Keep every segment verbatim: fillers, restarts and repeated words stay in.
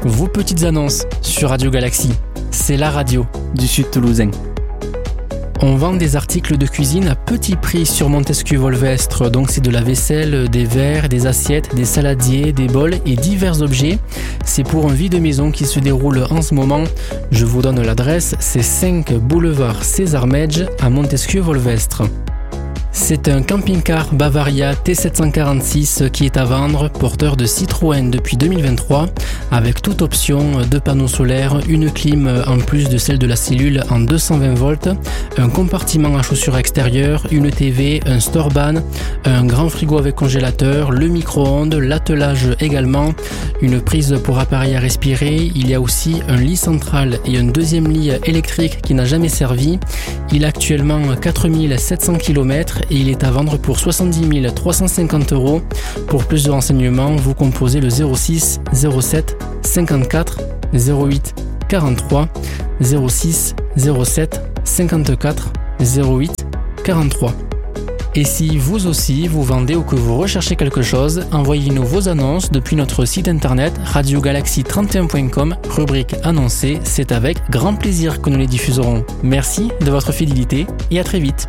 vos petites annonces sur Radio Galaxie. C'est la radio du Sud Toulousain. On vend des articles de cuisine à petit prix sur Montesquieu-Volvestre, donc c'est de la vaisselle, des verres, des assiettes, des saladiers, des bols et divers objets. C'est pour un vide-maison qui se déroule en ce moment. Je vous donne l'adresse, c'est cinq boulevard César Medge à Montesquieu-Volvestre. C'est un camping-car Bavaria T sept cent quarante-six qui est à vendre, porteur de Citroën depuis deux mille vingt-trois, avec toute option de panneaux solaires, une clim en plus de celle de la cellule en deux cent vingt volts, un compartiment à chaussures extérieures, une T V, un store-ban, un grand frigo avec congélateur, le micro-ondes, l'attelage également, une prise pour appareil à respirer. Il y a aussi un lit central et un deuxième lit électrique qui n'a jamais servi. Il a actuellement quatre mille sept cents kilomètres et il est à vendre pour soixante-dix mille trois cent cinquante euros. Pour plus de renseignements, vous composez le zéro six zéro sept cinquante-quatre zéro huit quarante-trois, zéro six zéro sept cinquante-quatre zéro huit quarante-trois. Et si vous aussi vous vendez ou que vous recherchez quelque chose, envoyez-nous vos annonces depuis notre site internet radio galaxie trente et un point com, rubrique annoncée. C'est avec grand plaisir que nous les diffuserons. Merci de votre fidélité et à très vite.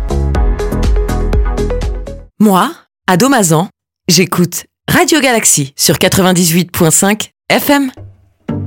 Moi, à Domazan, j'écoute Radio Galaxie sur quatre-vingt-dix-huit virgule cinq F M.